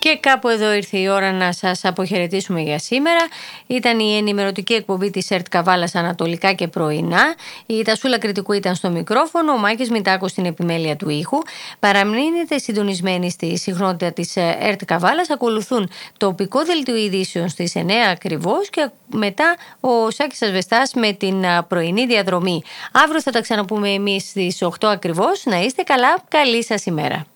Και κάπου εδώ ήρθε η ώρα να σας αποχαιρετήσουμε για σήμερα. Ήταν η ενημερωτική εκπομπή της ΕΡΤ Καβάλας ανατολικά και πρωινά. Η Τασούλα Κρητικού ήταν στο μικρόφωνο, ο Μάκης Μητάκος στην επιμέλεια του ήχου. Παραμείνετε συντονισμένοι στη συχνότητα της ΕΡΤ Καβάλας. Ακολουθούν τοπικό δελτίο ειδήσεων στις 9 ακριβώς και μετά ο Σάκης Ασβεστάς με την πρωινή διαδρομή. Αύριο θα τα ξαναπούμε εμείς στις 8 ακριβώς. Να είστε καλά, καλή σας ημέρα.